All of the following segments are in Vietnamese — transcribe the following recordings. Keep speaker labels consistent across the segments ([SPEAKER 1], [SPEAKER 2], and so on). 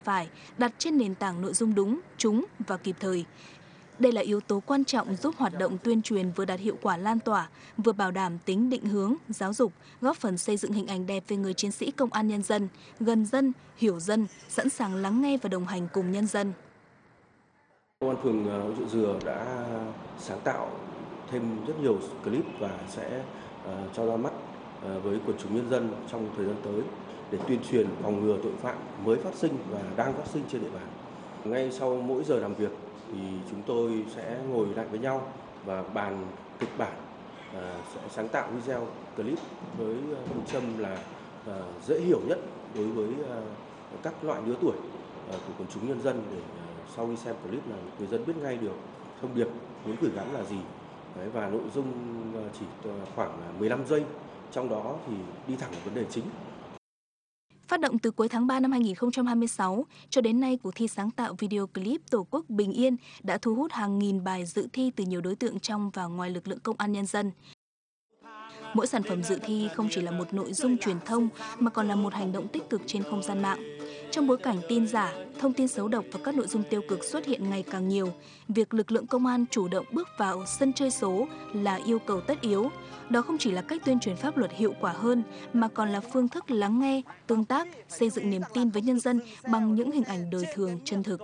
[SPEAKER 1] phải đặt trên nền tảng nội dung đúng, trúng và kịp thời. Đây là yếu tố quan trọng giúp hoạt động tuyên truyền vừa đạt hiệu quả lan tỏa, vừa bảo đảm tính định hướng, giáo dục, góp phần xây dựng hình ảnh đẹp về người chiến sĩ công an nhân dân, gần dân, hiểu dân, sẵn sàng lắng nghe và đồng hành cùng nhân dân.
[SPEAKER 2] Công an phường Rượu Dừa đã sáng tạo thêm rất nhiều clip và sẽ cho ra mắt với quần chúng nhân dân trong thời gian tới để tuyên truyền phòng ngừa tội phạm mới phát sinh và đang phát sinh trên địa bàn. Ngay sau mỗi giờ làm việc thì chúng tôi sẽ ngồi lại với nhau và bàn kịch bản, sẽ sáng tạo video clip với phương châm là dễ hiểu nhất đối với các loại lứa tuổi của quần chúng nhân dân, để sau khi xem clip là người dân biết ngay được thông điệp muốn gửi gắm là gì. Đấy, và nội dung chỉ khoảng 15 giây, trong đó thì đi thẳng vào vấn đề chính.
[SPEAKER 1] Phát động từ cuối tháng 3 năm 2026 cho đến nay, cuộc thi sáng tạo video clip Tổ quốc bình yên đã thu hút hàng nghìn bài dự thi từ nhiều đối tượng trong và ngoài lực lượng công an nhân dân. Mỗi sản phẩm dự thi không chỉ là một nội dung truyền thông mà còn là một hành động tích cực trên không gian mạng. Trong bối cảnh tin giả, thông tin xấu độc và các nội dung tiêu cực xuất hiện ngày càng nhiều, việc lực lượng công an chủ động bước vào sân chơi số là yêu cầu tất yếu. Đó không chỉ là cách tuyên truyền pháp luật hiệu quả hơn mà còn là phương thức lắng nghe, tương tác, xây dựng niềm tin với nhân dân bằng những hình ảnh đời thường chân thực.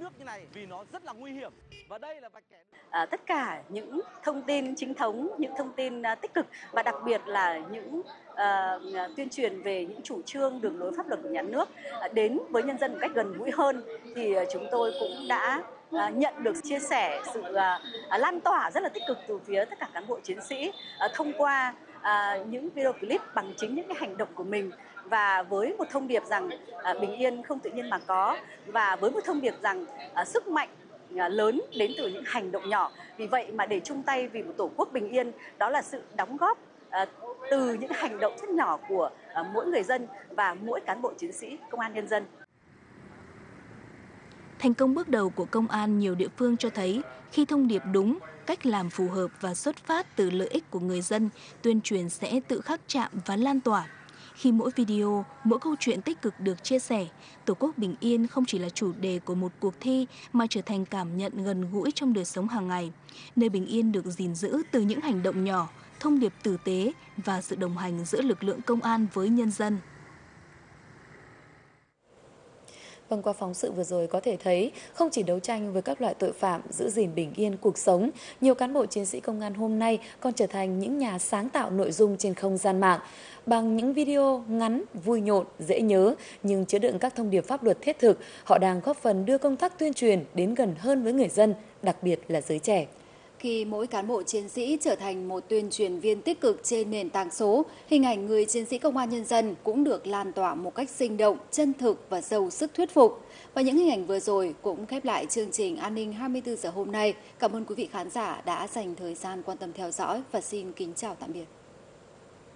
[SPEAKER 3] Tất cả những thông tin chính thống, những thông tin tích cực và đặc biệt là những tuyên truyền về những chủ trương đường lối pháp luật của nhà nước đến với nhân dân một cách gần gũi hơn, thì chúng tôi cũng đã nhận được chia sẻ sự lan tỏa rất là tích cực từ phía tất cả cán bộ chiến sĩ thông qua những video clip bằng chính những cái hành động của mình, và với một thông điệp rằng bình yên không tự nhiên mà có, và với một thông điệp rằng sức mạnh lớn đến từ những hành động nhỏ. Vì vậy mà để chung tay vì một Tổ quốc bình yên, đó là sự đóng góp từ những hành động rất nhỏ của mỗi người dân và mỗi cán bộ chiến sĩ công an nhân dân.
[SPEAKER 1] Thành công bước đầu của công an nhiều địa phương cho thấy khi thông điệp đúng, cách làm phù hợp và xuất phát từ lợi ích của người dân, tuyên truyền sẽ tự khắc chạm và lan tỏa. Khi mỗi video, mỗi câu chuyện tích cực được chia sẻ, Tổ quốc bình yên không chỉ là chủ đề của một cuộc thi mà trở thành cảm nhận gần gũi trong đời sống hàng ngày, nơi bình yên được gìn giữ từ những hành động nhỏ, thông điệp tử tế và sự đồng hành giữa lực lượng công an với nhân dân.
[SPEAKER 4] Vâng, qua phóng sự vừa rồi có thể thấy, không chỉ đấu tranh với các loại tội phạm, giữ gìn bình yên cuộc sống, nhiều cán bộ chiến sĩ công an hôm nay còn trở thành những nhà sáng tạo nội dung trên không gian mạng. Bằng những video ngắn, vui nhộn, dễ nhớ, nhưng chứa đựng các thông điệp pháp luật thiết thực, họ đang góp phần đưa công tác tuyên truyền đến gần hơn với người dân, đặc biệt là giới trẻ.
[SPEAKER 5] Khi mỗi cán bộ chiến sĩ trở thành một tuyên truyền viên tích cực trên nền tảng số, hình ảnh người chiến sĩ công an nhân dân cũng được lan tỏa một cách sinh động, chân thực và giàu sức thuyết phục. Và những hình ảnh vừa rồi cũng khép lại chương trình An ninh 24 giờ hôm nay. Cảm ơn quý vị khán giả đã dành thời gian quan tâm theo dõi và xin kính chào tạm biệt.